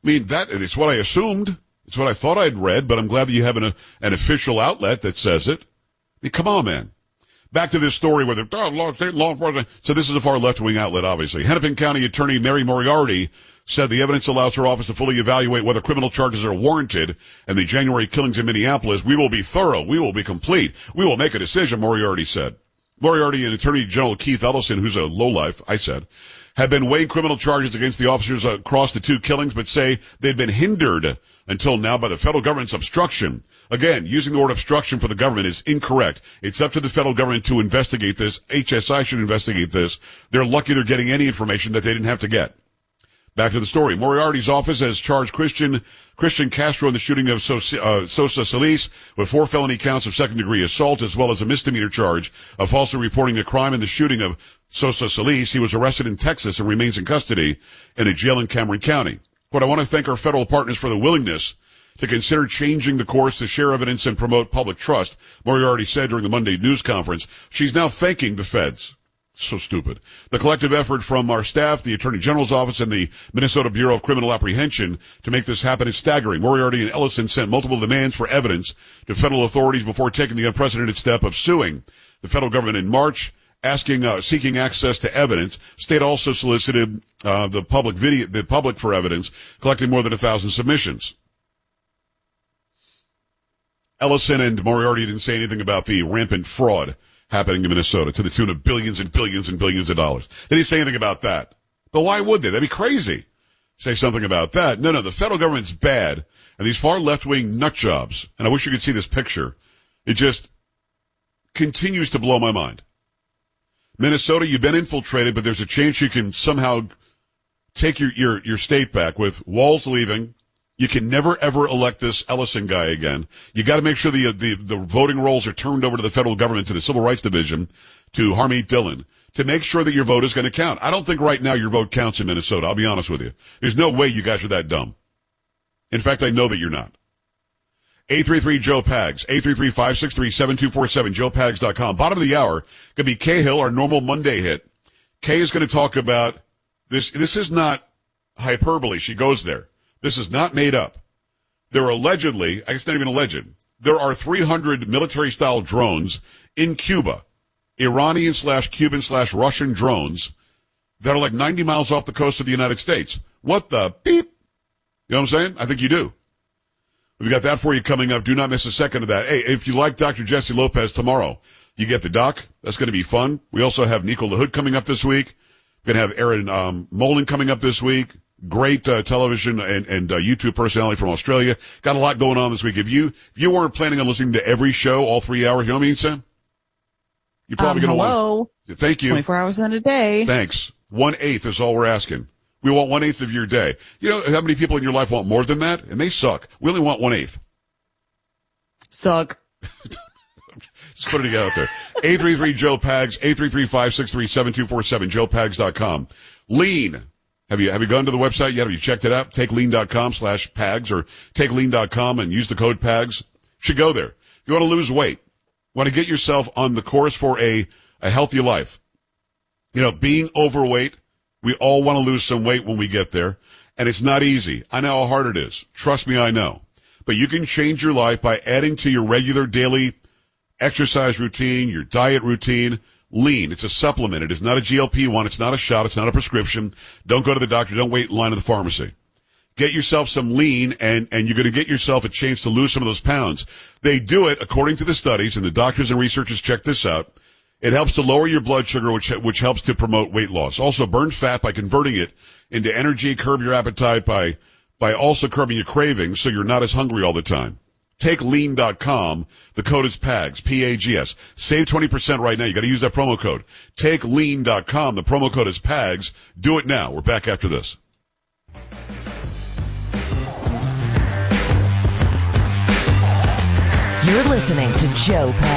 I mean, it's what I assumed. It's what I thought I'd read, but I'm glad that you have an official outlet that says it. I mean, come on, man. Back to this story where state law enforcement. So this is a far left-wing outlet, obviously. Hennepin County Attorney Mary Moriarty said the evidence allows her office to fully evaluate whether criminal charges are warranted in the January killings in Minneapolis. We will be thorough. We will be complete. We will make a decision, Moriarty said. Moriarty and Attorney General Keith Ellison, who's a lowlife, I said, have been weighing criminal charges against the officers across the two killings, but say they've been hindered until now by the federal government's obstruction. Again, using the word obstruction for the government is incorrect. It's up to the federal government to investigate this. HSI should investigate this. They're lucky they're getting any information that they didn't have to get. Back to the story. Moriarty's office has charged Christian Castro in the shooting of Sosa Solis with 4 felony counts of second-degree assault, as well as a misdemeanor charge of falsely reporting a crime in the shooting of Sosa Solis. He was arrested in Texas and remains in custody in a jail in Cameron County. But I want to thank our federal partners for the willingness to consider changing the course to share evidence and promote public trust, Moriarty said during the Monday news conference. She's now thanking the feds. So stupid. The collective effort from our staff, the Attorney General's office, and the Minnesota Bureau of Criminal Apprehension to make this happen is staggering. Moriarty and Ellison sent multiple demands for evidence to federal authorities before taking the unprecedented step of suing the federal government in March, seeking access to evidence. State also solicited the public for evidence, collecting more than 1,000 submissions. Ellison and Moriarty didn't say anything about the rampant fraud happening in Minnesota to the tune of billions and billions and billions of dollars. They didn't say anything about that. But why would they? That'd be crazy. Say something about that. No, the federal government's bad, and these far left-wing nut jobs, and I wish you could see this picture, it just continues to blow my mind. Minnesota, you've been infiltrated, but there's a chance you can somehow take your state back with Walz leaving. You can never, ever elect this Ellison guy again. You got to make sure the voting rolls are turned over to the federal government, to the Civil Rights Division, to Harmeet Dillon, to make sure that your vote is going to count. I don't think right now your vote counts in Minnesota. I'll be honest with you. There's no way you guys are that dumb. In fact, I know that you're not. 833-JOE-PAGS, 833-563-7247, joepags.com. Bottom of the hour could be Cahill, our normal Monday hit. Kay is going to talk about this. This is not hyperbole. She goes there. This is not made up. There are allegedly, I guess not even alleged, there are 300 military-style drones in Cuba, Iranian/Cuban/Russian drones that are like 90 miles off the coast of the United States. What the beep? You know what I'm saying? I think you do. We've got that for you coming up. Do not miss a second of that. Hey, if you like Dr. Jesse Lopez tomorrow, you get the doc. That's going to be fun. We also have Nico LaHood coming up this week. We're going to have Aaron Molin coming up this week. Great television and YouTube personality from Australia. Got a lot going on this week. If you weren't planning on listening to every show, all 3 hours, you know what I mean, Sam? You're probably going to want to. Thank you. 24 hours in a day. Thanks. 1/8 is all we're asking. We want 1/8 of your day. You know how many people in your life want more than that? And they suck. We only want 1/8. Suck. Just putting it out there. 833-JOE-PAGS, 833-563-7247, joepags.com. Lean. Have you gone to the website yet? Have you checked it out? TakeLean.com/PAGS or TakeLean.com and use the code PAGS. Should go there. If you want to lose weight, want to get yourself on the course for a healthy life. You know, being overweight, we all want to lose some weight when we get there, and it's not easy. I know how hard it is. Trust me, I know. But you can change your life by adding to your regular daily exercise routine, your diet routine, Lean. It's a supplement. It is not a GLP-1. It's not a shot. It's not a prescription. Don't go to the doctor. Don't wait in line at the pharmacy. Get yourself some Lean, and you're going to get yourself a chance to lose some of those pounds. They do it according to the studies, and the doctors and researchers check this out. It helps to lower your blood sugar, which helps to promote weight loss. Also burn fat by converting it into energy, curb your appetite by also curbing your cravings so you're not as hungry all the time. TakeLean.com. The code is PAGS, P-A-G-S. Save 20% right now. You got to use that promo code. TakeLean.com. The promo code is PAGS. Do it now. We're back after this. You're listening to Joe PAGS.